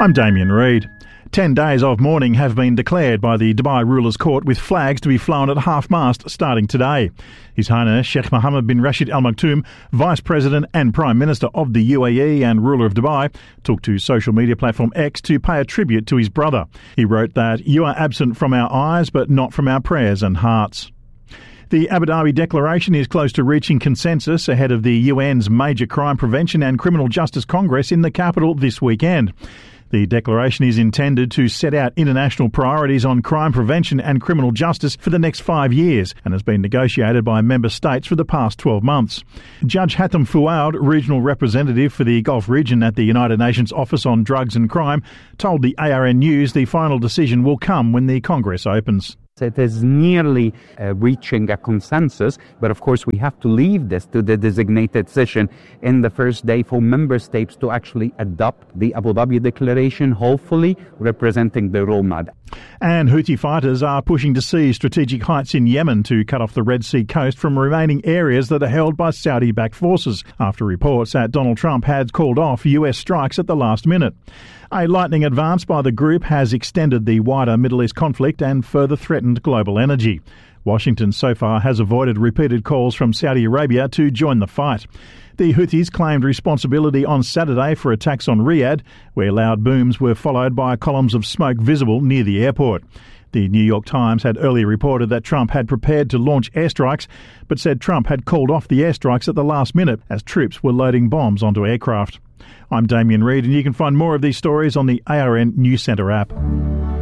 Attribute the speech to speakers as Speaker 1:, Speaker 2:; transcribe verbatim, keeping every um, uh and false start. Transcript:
Speaker 1: I'm Damien Reid. Ten days of mourning have been declared by the Dubai Rulers Court, with flags to be flown at half-mast starting today. His Highness Sheikh Mohammed bin Rashid Al Maktoum, Vice President and Prime Minister of the U A E and ruler of Dubai, took to social media platform X to pay a tribute to his brother. He wrote that, "You are absent from our eyes, but not from our prayers and hearts." The Abu Dhabi Declaration is close to reaching consensus ahead of the U N's Major Crime Prevention and Criminal Justice Congress in the capital this weekend. The declaration is intended to set out international priorities on crime prevention and criminal justice for the next five years and has been negotiated by member states for the past twelve months. Judge Hatem Fouad, regional representative for the Gulf region at the United Nations Office on Drugs and Crime, told the A R N News the final decision will come when the Congress opens.
Speaker 2: It is nearly uh, reaching a consensus, but of course we have to leave this to the designated session in the first day for member states to actually adopt the Abu Dhabi Declaration, hopefully representing the roadmap.
Speaker 1: And Houthi fighters are pushing to seize strategic heights in Yemen to cut off the Red Sea coast from remaining areas that are held by Saudi-backed forces, after reports that Donald Trump had called off U S strikes at the last minute. A lightning advance by the group has extended the wider Middle East conflict and further threatened global energy. Washington so far has avoided repeated calls from Saudi Arabia to join the fight. The Houthis claimed responsibility on Saturday for attacks on Riyadh, where loud booms were followed by columns of smoke visible near the airport. The New York Times had earlier reported that Trump had prepared to launch airstrikes, but said Trump had called off the airstrikes at the last minute as troops were loading bombs onto aircraft. I'm Damien Reid, and you can find more of these stories on the A R N News Centre app.